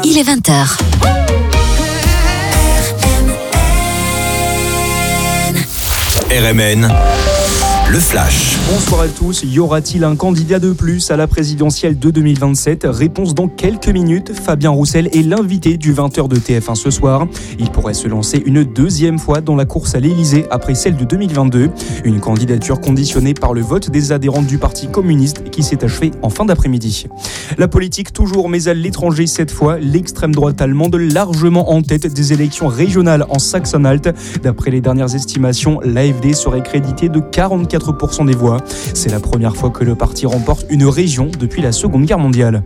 il est 20h. RMN, le flash. Bonsoir à tous. Y aura-t-il un candidat de plus à la présidentielle de 2027 ? Réponse dans quelques minutes. Fabien Roussel est l'invité du 20h de TF1 ce soir. Il pourrait se lancer une deuxième fois dans la course à l'Elysée après celle de 2022. Une candidature conditionnée par le vote des adhérents du Parti communiste qui s'est achevé en fin d'après-midi. La politique toujours, mais à l'étranger cette fois. L'extrême droite allemande largement en tête des élections régionales en Saxe-Anhalt. D'après les dernières estimations, l'AfD serait crédité de 44% des voix. C'est la première fois que le parti remporte une région depuis la Seconde Guerre mondiale.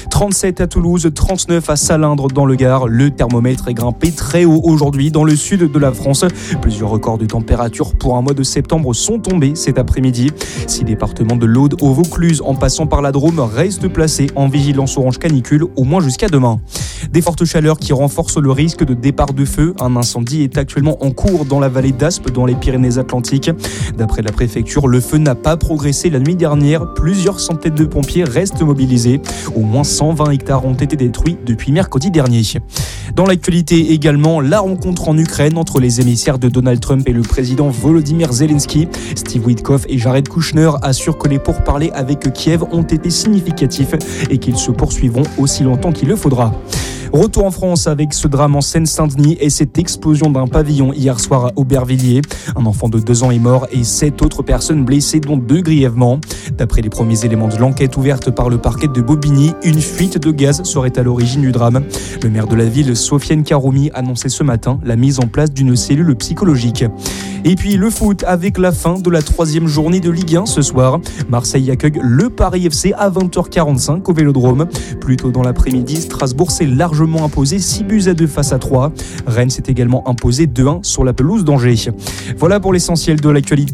37 à Toulouse, 39 à Salindre dans le Gard. Le thermomètre est grimpé très haut aujourd'hui dans le sud de la France. Plusieurs records de température pour un mois de septembre sont tombés cet après-midi. 6 départements de l'Aude au Vaucluse en passant par la Drôme restent placés en vigilance orange canicule au moins jusqu'à demain. Des fortes chaleurs qui renforcent le risque de départ de feu. Un incendie est actuellement en cours dans la vallée d'Aspe dans les Pyrénées-Atlantiques. D'après la préfecture, le feu n'a pas progressé la nuit dernière. Plusieurs centaines de pompiers restent mobilisés. Au moins 120 hectares ont été détruits depuis mercredi dernier. Dans l'actualité également, la rencontre en Ukraine entre les émissaires de Donald Trump et le président Volodymyr Zelensky. Steve Witkoff et Jared Kushner assurent que les pourparlers avec Kiev ont été significatifs et qu'ils se poursuivront aussi longtemps qu'il le faudra. Retour en France avec ce drame en Seine-Saint-Denis et cette explosion d'un pavillon hier soir à Aubervilliers. Un enfant de 2 ans est mort et 7 autres personnes blessées, dont 2 grièvement. D'après les premiers éléments de l'enquête ouverte par le parquet de Bobigny, une fuite de gaz serait à l'origine du drame. Le maire de la ville, Sofiane Karoumi, annonçait ce matin la mise en place d'une cellule psychologique. Et puis le foot avec la fin de la 3e journée de Ligue 1 ce soir. Marseille accueille le Paris FC à 20h45 au Vélodrome. Plus tôt dans l'après-midi, Strasbourg s'est largement imposé 6-2 face à 3. Rennes s'est également imposé 2-1 sur la pelouse d'Angers. Voilà pour l'essentiel de l'actualité.